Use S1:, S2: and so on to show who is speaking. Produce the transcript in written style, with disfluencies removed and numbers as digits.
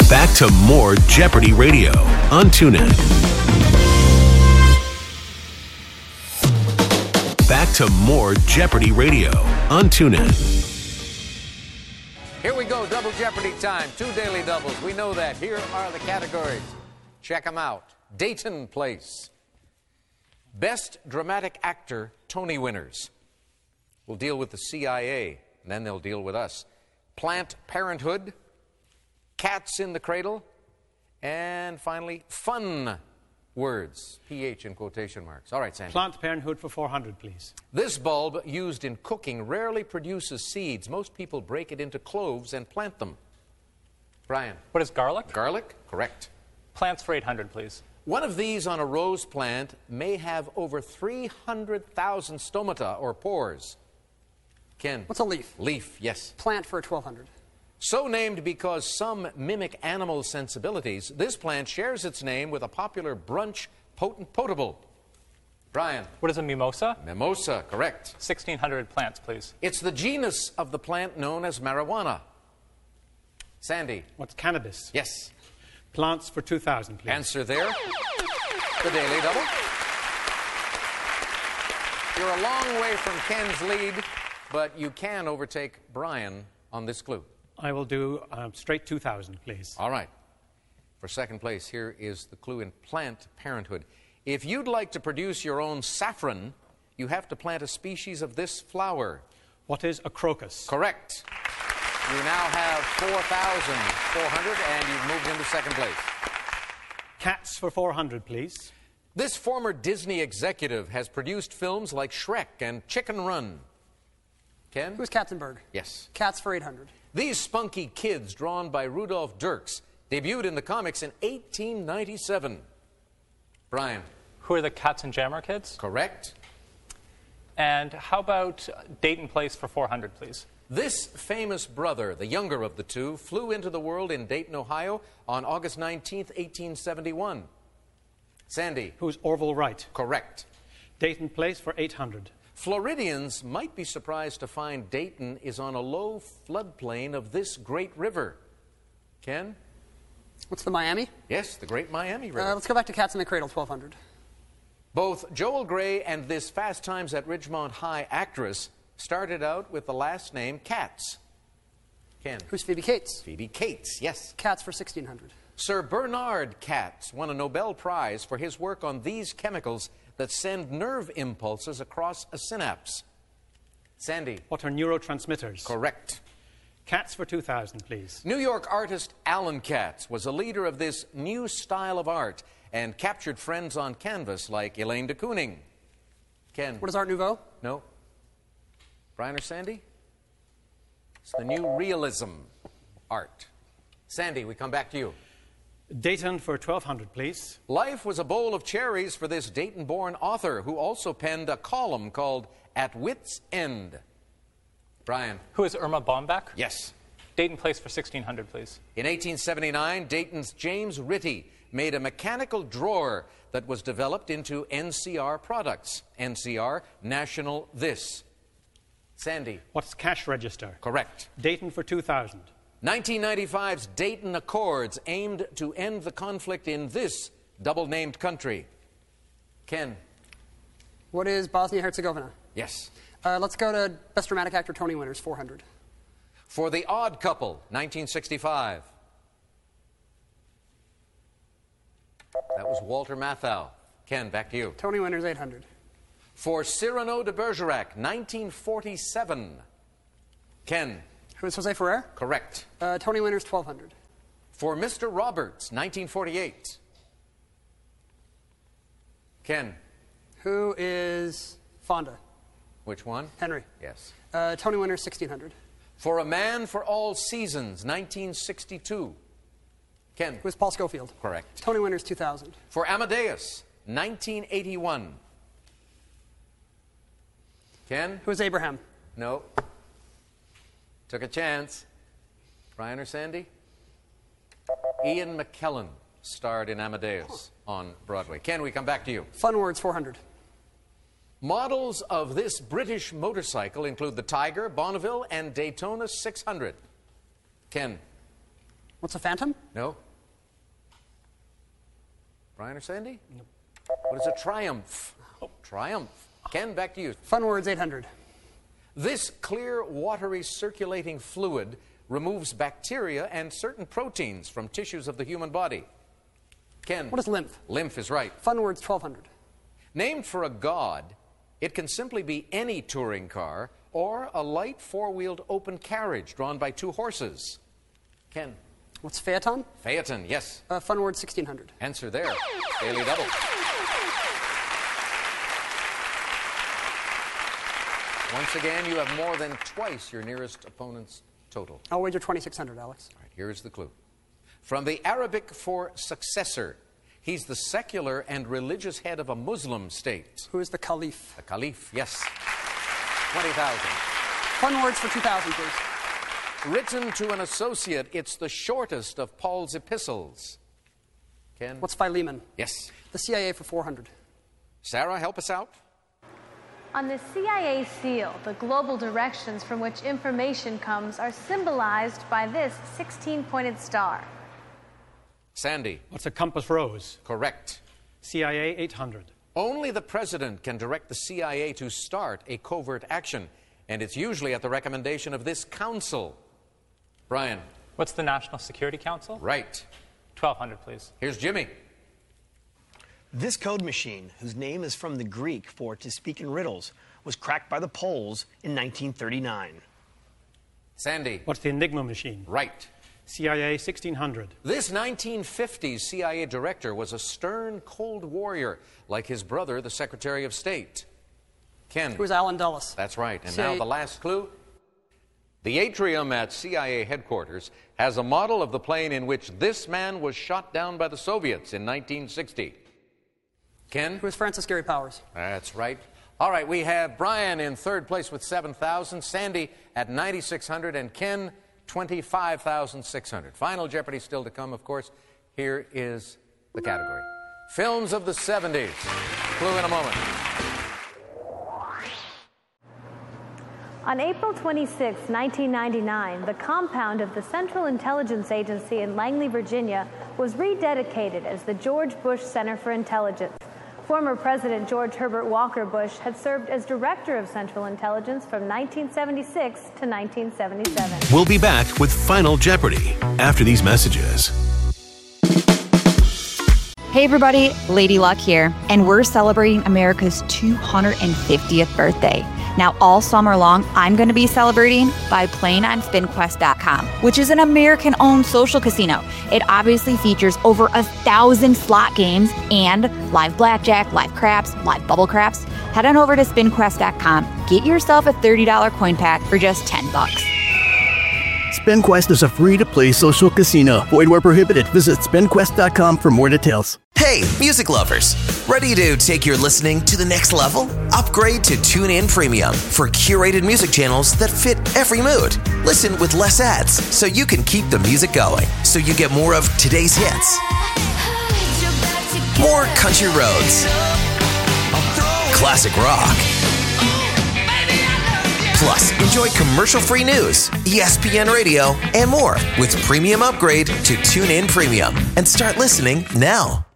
S1: Back to more Jeopardy Radio on TuneIn. Back to more Jeopardy Radio on TuneIn.
S2: Here we go, Double Jeopardy time. 2 daily doubles. We know that. Here are the categories. Check them out. Dayton Place. Best Dramatic Actor Tony winners. We'll deal with the CIA, and then they'll deal with us. Planned Parenthood, Cats in the Cradle, and finally, fun words. PH in quotation marks. All right, Sandy.
S3: Planned Parenthood for 400, please.
S2: This bulb, used in cooking, rarely produces seeds. Most people break it into cloves and plant them. Brian.
S4: What is garlic?
S2: Garlic? Correct.
S4: Plants for 800, please.
S2: One of these on a rose plant may have over 300,000 stomata, or pores. Ken.
S5: What's a leaf?
S2: Leaf, yes.
S5: Plant for 1,200.
S2: So named because some mimic animal sensibilities, this plant shares its name with a popular brunch potable. Brian.
S4: What is a mimosa?
S2: Mimosa, correct.
S4: 1,600 plants, please.
S2: It's the genus of the plant known as marijuana. Sandy.
S3: What's cannabis?
S2: Yes.
S3: Plants for 2,000, please.
S2: Answer there. The Daily Double. You're a long way from Ken's lead, but you can overtake Brian on this clue.
S3: I will do straight 2,000, please.
S2: All right. For second place, here is the clue in Planned Parenthood. If you'd like to produce your own saffron, you have to plant a species of this flower.
S3: What is a crocus?
S2: Correct. You now have 4,400, and you've moved into second place.
S3: Cats for 400, please.
S2: This former Disney executive has produced films like Shrek and Chicken Run. Ken?
S5: Who's Katzenberg?
S2: Yes.
S5: Cats for 800.
S2: These spunky kids, drawn by Rudolph Dirks, debuted in the comics in 1897. Brian.
S4: Who are the Katzenjammer kids?
S2: Correct.
S4: And how about Dayton Place for 400, please?
S2: This famous brother, the younger of the two, flew into the world in Dayton, Ohio on August 19th, 1871. Sandy.
S3: Who's Orville Wright?
S2: Correct.
S3: Dayton Place for 800.
S2: Floridians might be surprised to find Dayton is on a low floodplain of this great river. Ken?
S5: What's the Miami?
S2: Yes, the Great Miami River.
S5: Let's go back to Cats in the Cradle, 1,200.
S2: Both Joel Grey and this Fast Times at Ridgemont High actress started out with the last name Katz. Ken?
S5: Who's Phoebe Cates?
S2: Phoebe Cates, yes.
S5: Cats for 1,600.
S2: Sir Bernard Katz won a Nobel Prize for his work on these chemicals that send nerve impulses across a synapse. Sandy.
S3: What are neurotransmitters?
S2: Correct.
S3: Cats for 2,000, please.
S2: New York artist Alan Katz was a leader of this new style of art and captured friends on canvas like Elaine de Kooning. Ken.
S5: What is Art Nouveau?
S2: No. Brian or Sandy? It's the new realism art. Sandy, we come back to you.
S3: Dayton for 1,200, please.
S2: Life was a bowl of cherries for this Dayton-born author who also penned a column called At Wit's End. Brian.
S4: Who is Irma Bombeck?
S2: Yes.
S4: Dayton Place for 1,600, please.
S2: In 1879, Dayton's James Ritty made a mechanical drawer that was developed into NCR products. NCR, National This. Sandy.
S3: What's cash register?
S2: Correct.
S3: Dayton for 2,000.
S2: 1995's Dayton Accords aimed to end the conflict in this double-named country. Ken.
S5: What is Bosnia-Herzegovina?
S2: Yes.
S5: Let's go to Best Dramatic Actor Tony winners, 400.
S2: For The Odd Couple, 1965. That was Walter Matthau. Ken, back to you.
S5: Tony winners, 800.
S2: For Cyrano de Bergerac, 1947. Ken.
S5: Who is Jose Ferrer?
S2: Correct.
S5: Tony winners, 1,200.
S2: For Mr. Roberts, 1948. Ken.
S5: Who is Fonda?
S2: Which one?
S5: Henry.
S2: Yes.
S5: Tony winners, 1,600.
S2: For A Man for All Seasons, 1962. Ken.
S5: Who is Paul Scofield?
S2: Correct.
S5: Tony winners, 2,000.
S2: For Amadeus, 1981. Ken?
S5: Who is Abraham?
S2: No. Took a chance. Brian or Sandy? Ian McKellen starred in Amadeus on Broadway. Ken, we come back to you.
S5: Fun words, 400.
S2: Models of this British motorcycle include the Tiger, Bonneville, and Daytona 600. Ken.
S5: What's a Phantom?
S2: No. Brian or Sandy? No. What is a Triumph? Triumph. Ken, back to you.
S5: Fun words, 800.
S2: This clear, watery, circulating fluid removes bacteria and certain proteins from tissues of the human body. Ken.
S5: What is lymph?
S2: Lymph is right.
S5: Fun words, 1200.
S2: Named for a god, it can simply be any touring car or a light four-wheeled open carriage drawn by two horses. Ken.
S5: What's phaeton?
S2: Phaeton, yes.
S5: Fun words, 1600.
S2: Answer there. Daily double. Once again, you have more than twice your nearest opponent's total.
S5: I'll wager 2600, Alex.
S2: All right, here's the clue. From the Arabic for successor, he's the secular and religious head of a Muslim state.
S5: Who is the Caliph?
S2: The Caliph, yes. 20,000.
S5: Fun words for 2000, please.
S2: Written to an associate, it's the shortest of Paul's epistles. Ken?
S5: What's Philemon?
S2: Yes.
S5: The CIA for 400.
S2: Sarah, help us out.
S6: On the CIA seal, the global directions from which information comes are symbolized by this 16-pointed star.
S2: Sandy.
S3: What's a compass rose?
S2: Correct.
S3: CIA 800.
S2: Only the president can direct the CIA to start a covert action, and it's usually at the recommendation of this council. Brian.
S4: What's the National Security Council?
S2: Right.
S4: 1200, please.
S2: Here's Jimmy.
S7: This code machine, whose name is from the Greek for to speak in riddles, was cracked by the Poles in 1939.
S2: Sandy.
S3: What's the Enigma machine?
S2: Right.
S3: CIA 1600.
S2: This 1950s CIA director was a stern, cold warrior, like his brother, the Secretary of State. Ken.
S5: Who is Alan Dulles?
S2: That's right. And
S5: CIA
S2: now the last clue. The atrium at CIA headquarters has a model of the plane in which this man was shot down by the Soviets in 1960. Ken?
S5: Who is Francis Gary Powers?
S2: That's right. All right, we have Brian in third place with 7,000, Sandy at 9,600, and Ken 25,600. Final Jeopardy still to come, of course. Here is the category. Films of the 70s. Clue in a moment.
S6: On April 26, 1999, the compound of the Central Intelligence Agency in Langley, Virginia, was rededicated as the George Bush Center for Intelligence. Former President George Herbert Walker Bush had served as Director of Central Intelligence from 1976 to 1977.
S1: We'll be back with Final Jeopardy after these messages.
S8: Hey everybody, Lady Luck here, and we're celebrating America's 250th birthday. Now, all summer long, I'm going to be celebrating by playing on SpinQuest.com, which is an American-owned social casino. It obviously features over 1,000 slot games and live blackjack, live craps, live bubble craps. Head on over to SpinQuest.com. Get yourself a $30 coin pack for just $10.
S9: SpinQuest is a free-to-play social casino. Void where prohibited. Visit SpinQuest.com for more details.
S10: Hey, music lovers. Ready to take your listening to the next level? Upgrade to TuneIn Premium for curated music channels that fit every mood. Listen with less ads so you can keep the music going. So you get more of today's hits. More country roads. Classic rock. Plus, enjoy commercial-free news, ESPN Radio, and more with Premium Upgrade to TuneIn Premium. And start listening now.